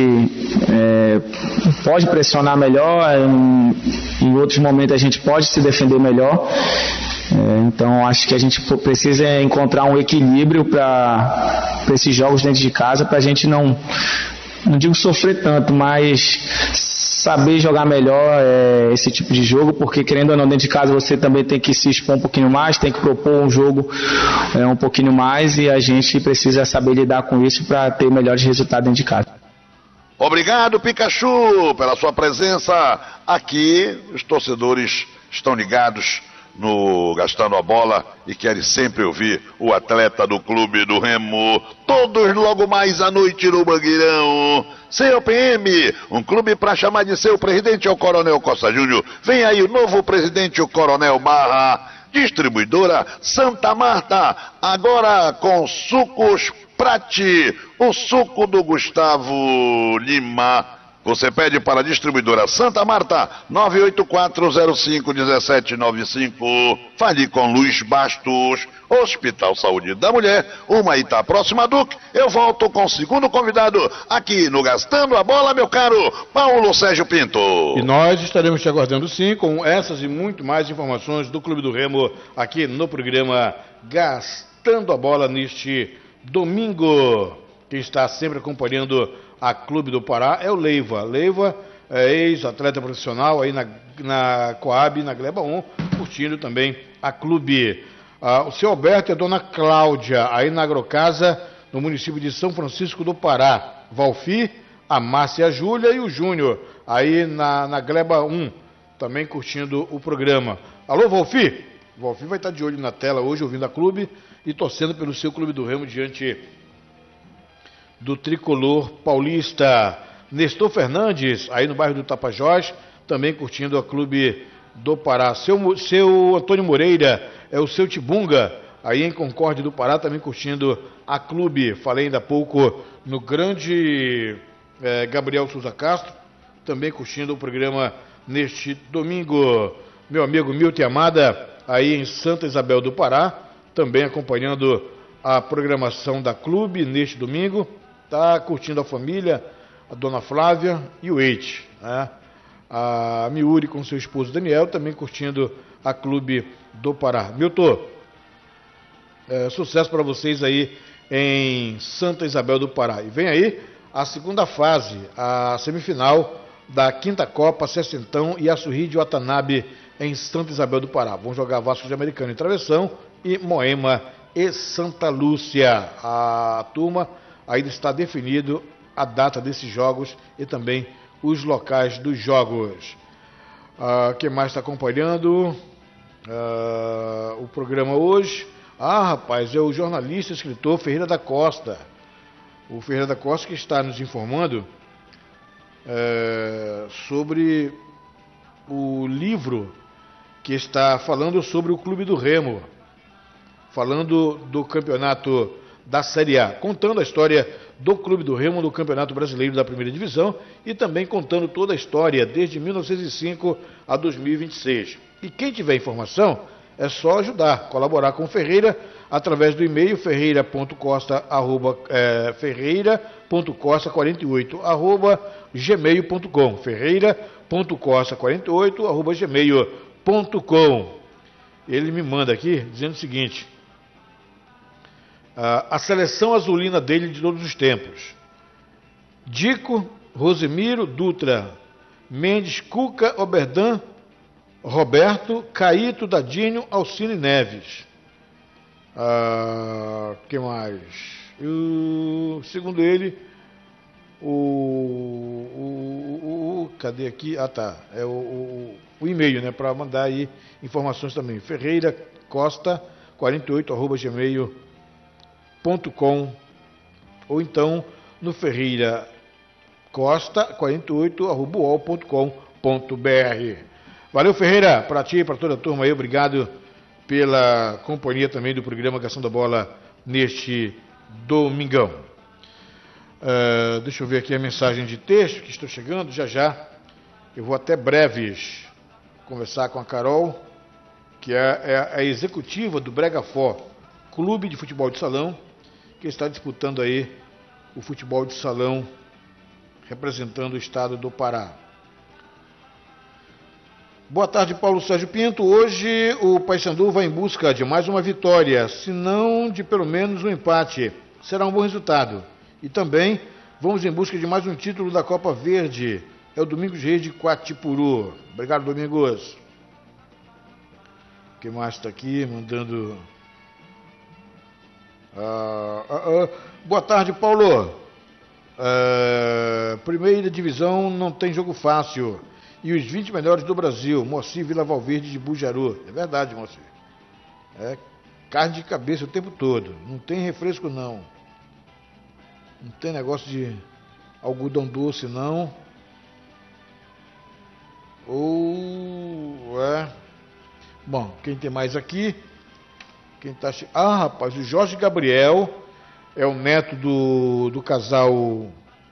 é, pode pressionar melhor, em, em outros momentos a gente pode se defender melhor. É, então acho que a gente precisa encontrar um equilíbrio para esses jogos dentro de casa, para a gente não, não digo sofrer tanto, mas saber jogar melhor é, esse tipo de jogo, porque querendo ou não, dentro de casa você também tem que se expor um pouquinho mais, tem que propor um jogo é, um pouquinho mais, e a gente precisa saber lidar com isso para ter melhores resultados dentro de casa. Obrigado, Pikachu, pela sua presença aqui. Os torcedores estão ligados no Gastando a Bola e querem sempre ouvir o atleta do Clube do Remo. Todos logo mais à noite no Mangueirão. C O P M, um clube para chamar de seu presidente é o Coronel Costa Júnior. Vem aí o novo presidente, o Coronel Barra. Distribuidora Santa Marta, agora com sucos Prati, o suco do Gustavo Lima. Você pede para a distribuidora Santa Marta, nove oito quatro zero cinco um sete nove cinco. Fale com Luiz Bastos. Hospital Saúde da Mulher, Humaitá, próxima a Duque. Eu volto com o segundo convidado aqui no Gastando a Bola, meu caro Paulo Sérgio Pinto. E nós estaremos te aguardando sim com essas e muito mais informações do Clube do Remo aqui no programa Gastando a Bola neste domingo. Quem está sempre acompanhando a Clube do Pará é o Leiva. Leiva é ex-atleta profissional aí na, na Coab, na Gleba um, curtindo também a Clube. Ah, o seu Alberto e a dona Cláudia, aí na Agrocasa, no município de São Francisco do Pará. Valfi, a Márcia e a Júlia e o Júnior, aí na, na Gleba um, também curtindo o programa. Alô, Valfi? Valfi vai estar de olho na tela hoje, ouvindo a Clube e torcendo pelo seu Clube do Remo diante do Tricolor Paulista. Nestor Fernandes, aí no bairro do Tapajós, também curtindo a Clube do Pará. Seu, seu Antônio Moreira, é o seu Tibunga, aí em Concórdia do Pará, também curtindo a Clube. Falei ainda há pouco no grande eh, Gabriel Souza Castro, também curtindo o programa neste domingo. Meu amigo Milton Amada, aí em Santa Isabel do Pará, também acompanhando a programação da Clube neste domingo. Está curtindo a família, a dona Flávia e o Eite, né? A Miuri com seu esposo Daniel, também curtindo a Clube do Pará. Milton, é, sucesso para vocês aí em Santa Isabel do Pará. E vem aí a segunda fase, a semifinal da quinta Copa Sessentão e Açurri de Watanabe em Santa Isabel do Pará. Vão jogar Vasco de Americana e Travessão e Moema e Santa Lúcia. A turma ainda está definido a data desses jogos e também os locais dos jogos. Uh, quem mais está acompanhando uh, o programa hoje? Ah, rapaz, é o jornalista e escritor Ferreira da Costa. O Ferreira da Costa que está nos informando uh, sobre o livro que está falando sobre o Clube do Remo, falando do campeonato da Série A, contando a história do Clube do Remo no Campeonato Brasileiro da Primeira Divisão e também contando toda a história desde mil novecentos e cinco a dois mil e vinte e seis. E quem tiver informação é só ajudar, colaborar com o Ferreira através do e-mail ferreira ponto costa arroba, é, ferreira ponto costa quarenta e oito arroba gmail ponto com, ferreira ponto costa quarenta e oito arroba gmail ponto com. Ele me manda aqui dizendo o seguinte: a seleção azulina dele de todos os tempos: Dico, Rosemiro, Dutra, Mendes, Cuca, Oberdan, Roberto, Caíto, Dadinho, Alcine Neves. Ah, que mais? Eu, segundo ele, o, o, o, o cadê aqui? Ah, tá. É o, o, o e-mail, né? Para mandar aí informações também. Ferreira Costa quarenta e oito arroba gmail ponto com, ou então no Ferreira Costa quarenta e oito arroba u o l ponto com ponto b r. Valeu, Ferreira, para ti e para toda a turma aí, obrigado pela companhia também do programa Cação da Bola neste domingão. Uh, deixa eu ver aqui a mensagem de texto que estou chegando, já já eu vou até Breves conversar com a Carol, que é, é a executiva do Bregafó, clube de futebol de salão, que está disputando aí o futebol de salão representando o estado do Pará. Boa tarde, Paulo Sérgio Pinto. Hoje o Paysandu vai em busca de mais uma vitória, se não de pelo menos um empate. Será um bom resultado. E também vamos em busca de mais um título da Copa Verde. É o Domingos Reis de Quatipuru. Obrigado, Domingos. Quem mais está aqui mandando... Ah, ah, ah. Boa tarde, Paulo. Ah, primeira divisão não tem jogo fácil. E os vinte melhores do Brasil, Moacir Vila Valverde de Bujaru. É verdade, Moacir. É carne de cabeça o tempo todo. Não tem refresco, não. Não tem negócio de algodão doce, não. Ou... é... Bom, quem tem mais aqui? Quem tá... Ah, rapaz, o Jorge Gabriel é o neto do, do casal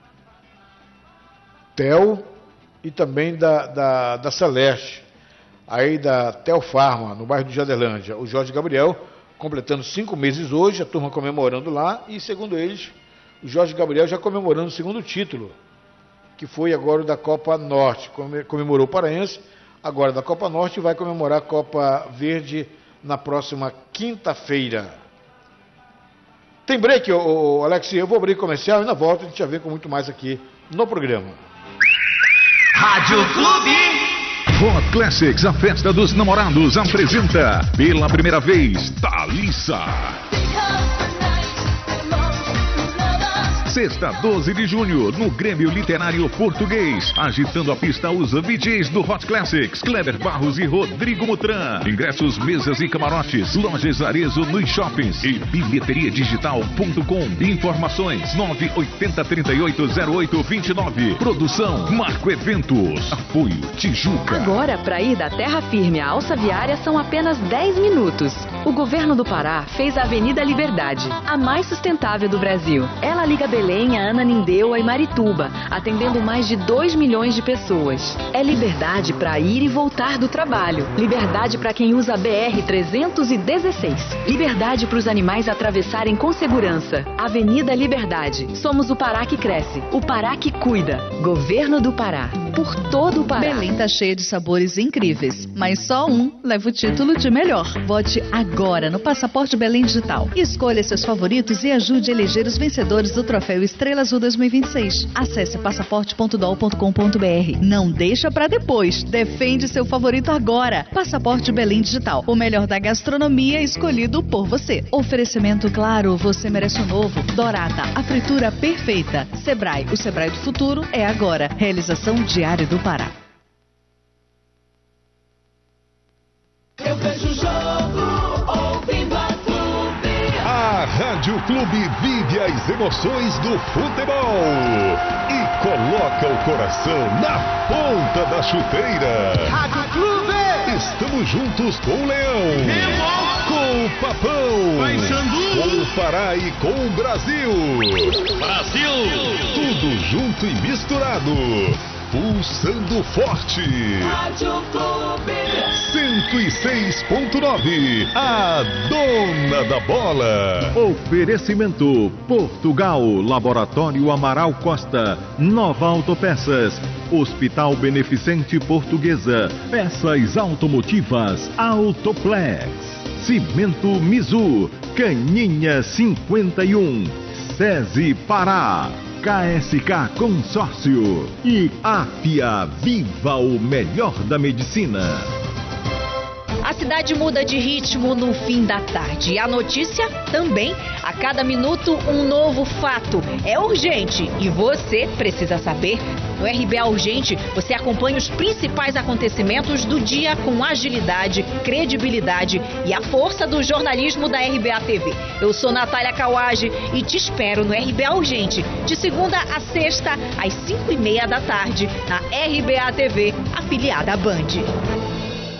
Tel e também da, da, da Celeste, aí da Tel Farma, no bairro de Jadelândia. O Jorge Gabriel completando cinco meses hoje, a turma comemorando lá, e segundo eles, o Jorge Gabriel já comemorando o segundo título, que foi agora o da Copa Norte. Comemorou o Paraense, agora da Copa Norte, vai comemorar a Copa Verde na próxima quinta-feira. Tem break, ô, ô, Alex? Eu vou abrir comercial e na volta a gente já vem com muito mais aqui no programa. Rádio Clube. Hot Classics, a festa dos namorados, apresenta pela primeira vez Thalissa. Sexta, doze de junho, no Grêmio Literário Português. Agitando a pista os V Js do Hot Classics, Kleber Barros e Rodrigo Mutran. Ingressos, mesas e camarotes, lojas Arezo nos shoppings e bilheteria digital ponto com. Informações nove oito zero, três oito zero oito, dois nove. Produção Marco Eventos. Apoio Tijuca. Agora, para ir da Terra Firme à Alça Viária são apenas dez minutos. O governo do Pará fez a Avenida Liberdade, a mais sustentável do Brasil. Ela liga Belém a Ananindeua e Marituba, atendendo mais de dois milhões de pessoas. É liberdade para ir e voltar do trabalho. Liberdade para quem usa a B R trezentos e dezesseis. Liberdade para os animais atravessarem com segurança. Avenida Liberdade. Somos o Pará que cresce, o Pará que cuida. Governo do Pará. Por todo o Pará. Belém tá cheia de sabores incríveis, mas só um leva o título de melhor. Vote agora no Passaporte Belém Digital. Escolha seus favoritos e ajude a eleger os vencedores do Troféu Estrela Azul dois mil e vinte e seis. Acesse passaporte ponto dol ponto com ponto br. Não deixa pra depois. Defende seu favorito agora. Passaporte Belém Digital. O melhor da gastronomia escolhido por você. Oferecimento claro, você merece o novo. Dorata, a fritura perfeita. Sebrae, o Sebrae do futuro é agora. Realização Diário do Pará. Eu vejo o jogo ouvindo a Clube. A Rádio Clube vive as emoções do futebol e coloca o coração na ponta da chuteira. Rádio Clube. Estamos juntos com o Leão, com o Papão, com o Pará e com o Brasil. Brasil. Tudo junto e misturado. Pulsando forte. Rádio Clube cento e seis ponto nove, a dona da bola. Oferecimento Portugal, Laboratório Amaral Costa, Nova Autopeças, Hospital Beneficente Portuguesa, Peças Automotivas Autoplex, Cimento Mizu, Caninha cinquenta e um, SESI Pará, K S K Consórcio e Afia, viva o melhor da medicina. A cidade muda de ritmo no fim da tarde. E a notícia também. A cada minuto, um novo fato. É urgente e você precisa saber. No R B A Urgente, você acompanha os principais acontecimentos do dia com agilidade, credibilidade e a força do jornalismo da R B A T V. Eu sou Natália Kawage e te espero no R B A Urgente, de segunda a sexta, às cinco e meia da tarde, na R B A T V, afiliada à Band.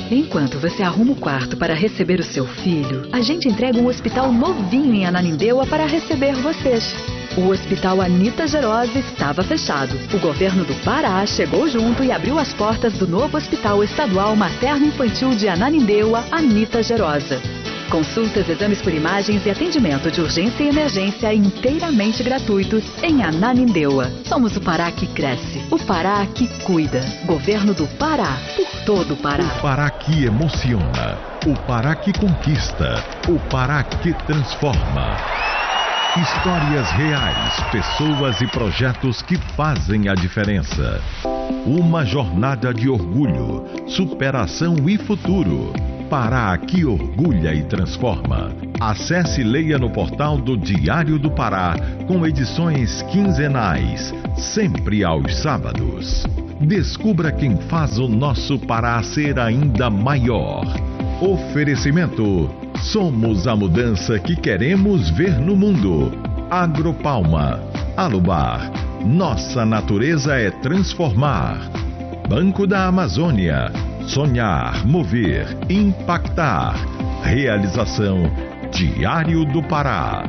Enquanto você arruma o quarto para receber o seu filho, a gente entrega um hospital novinho em Ananindeua para receber vocês. O Hospital Anita Gerosa estava fechado. O governo do Pará chegou junto e abriu as portas do novo Hospital Estadual Materno-Infantil de Ananindeua, Anita Gerosa. Consultas, exames por imagens e atendimento de urgência e emergência inteiramente gratuitos em Ananindeua. Somos o Pará que cresce, o Pará que cuida. Governo do Pará, por todo o Pará. O Pará que emociona, o Pará que conquista, o Pará que transforma. Histórias reais, pessoas e projetos que fazem a diferença. Uma jornada de orgulho, superação e futuro. Pará que orgulha e transforma. Acesse e leia no portal do Diário do Pará, com edições quinzenais, sempre aos sábados. Descubra quem faz o nosso Pará ser ainda maior. Oferecimento: somos a mudança que queremos ver no mundo. Agropalma. Alubar. Nossa natureza é transformar. Banco da Amazônia. Sonhar, mover, impactar. Realização Diário do Pará.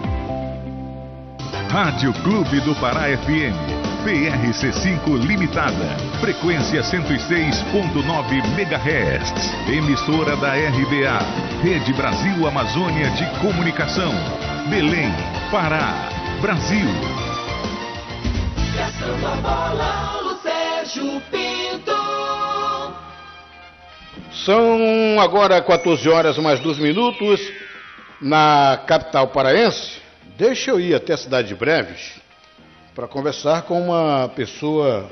Rádio Clube do Pará F M. P R C cinco Limitada. Frequência cento e seis ponto nove megahertz. Emissora da R B A. Rede Brasil Amazônia de Comunicação. Belém, Pará, Brasil. Gastando a bola, Paulo Sérgio Pinto. São agora quatorze horas mais dois minutos na capital paraense. Deixa eu ir até a cidade de Breves para conversar com uma pessoa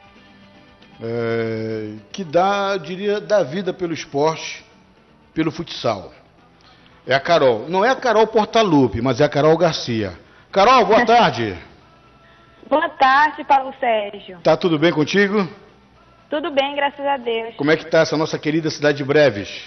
é, que dá, diria, dá vida pelo esporte, pelo futsal. É a Carol. Não é a Carol Portalupe, mas é a Carol Garcia. Carol, boa tarde. Boa tarde, Paulo Sérgio. Tá tudo bem contigo? Tudo bem, graças a Deus. Como é que tá essa nossa querida cidade de Breves?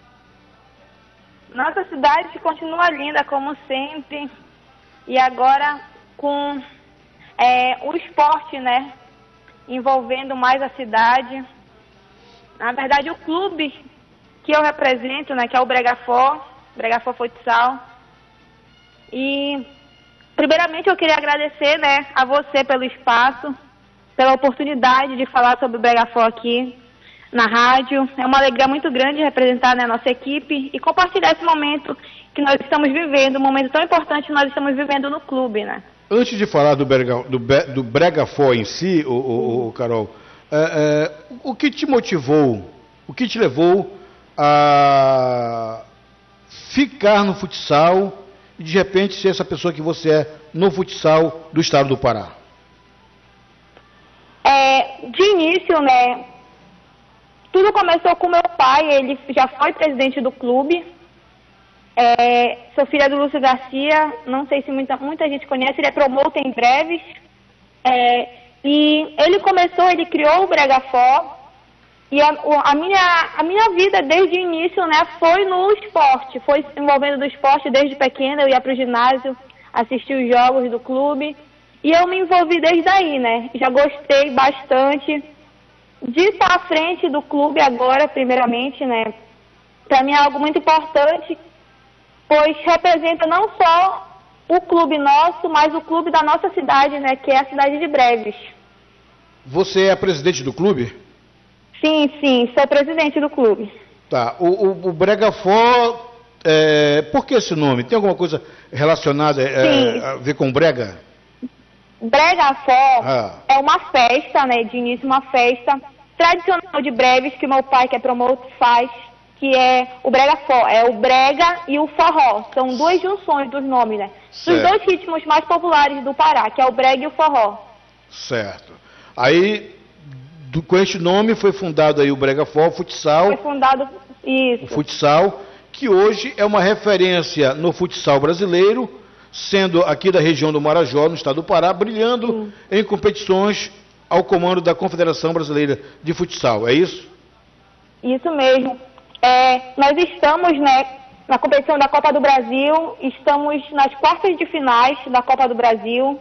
Nossa cidade continua linda, como sempre. E agora com é, o esporte, né? Envolvendo mais a cidade. Na verdade, o clube que eu represento, né? Que é o Bregafó, Bregafó Futsal. E, primeiramente, eu queria agradecer, né? A você pelo espaço, pela oportunidade de falar sobre o Bregafó aqui na rádio. É uma alegria muito grande representar, né, a nossa equipe e compartilhar esse momento que nós estamos vivendo, um momento tão importante que nós estamos vivendo no clube, né? Antes de falar do, Brega, do, do Bregafó em si, o, o, o Carol, é, é, o que te motivou, o que te levou a ficar no futsal e de repente ser essa pessoa que você é no futsal do estado do Pará? É, de início, né, tudo começou com meu pai, ele já foi presidente do clube. É, sou filha do Lúcio Garcia, não sei se muita, muita gente conhece, ele é promotor em Breves. É, e ele começou, ele criou o Bregafó. E a, a, minha, a minha vida desde o início, né, foi no esporte, foi envolvendo no esporte desde pequena. Eu ia para o ginásio, assistir os jogos do clube. E eu me envolvi desde aí, né? Já gostei bastante de estar à frente do clube agora, primeiramente, né? Para mim é algo muito importante, pois representa não só o clube nosso, mas o clube da nossa cidade, né? Que é a cidade de Breves. Você é a presidente do clube? Sim, sim, sou presidente do clube. Tá. O, o, o Bregafó, é, por que esse nome? Tem alguma coisa relacionada é, a ver com brega? Bregafó ah. é uma festa, né, de início uma festa tradicional de Breves, que meu pai, que é promotor, faz, que é o Bregafó, é o brega e o forró, são duas junções dos nomes, né, dos dois ritmos mais populares do Pará, que é o brega e o forró. Certo. Aí, do, com este nome foi fundado aí o Bregafó, o futsal. Foi fundado, isso. O futsal, que hoje é uma referência no futsal brasileiro, sendo aqui da região do Marajó, no estado do Pará, brilhando hum. em competições ao comando da Confederação Brasileira de Futsal, é isso? Isso mesmo. É, nós estamos, né, na competição da Copa do Brasil, estamos nas quartas de finais da Copa do Brasil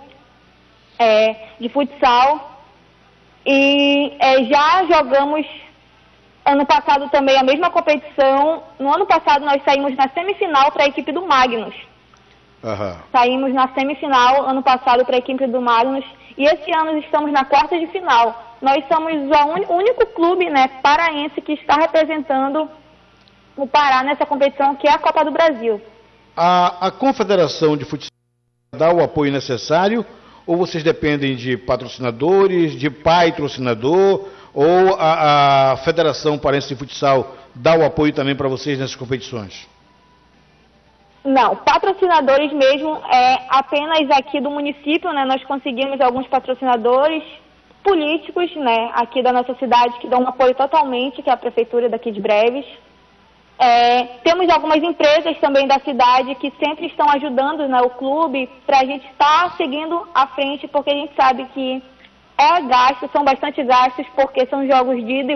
é, de futsal e é, já jogamos ano passado também a mesma competição. No ano passado nós saímos na semifinal para a equipe do Magnus. Aham. Saímos na semifinal ano passado para a equipe do Magnus e esse ano estamos na quarta de final. Nós somos o único clube, né, paraense que está representando o Pará nessa competição, que é a Copa do Brasil. A, a Confederação de Futsal dá o apoio necessário ou vocês dependem de patrocinadores, de patrocinador, ou a, a Federação Paraense de Futsal dá o apoio também para vocês nessas competições? Não, patrocinadores mesmo é apenas aqui do município, né? Nós conseguimos alguns patrocinadores políticos, né? Aqui da nossa cidade que dão um apoio totalmente, que é a prefeitura daqui de Breves. É, temos algumas empresas também da cidade que sempre estão ajudando, né, o clube para a gente estar tá seguindo à frente, porque a gente sabe que é gasto, são bastante gastos, porque são jogos de ida e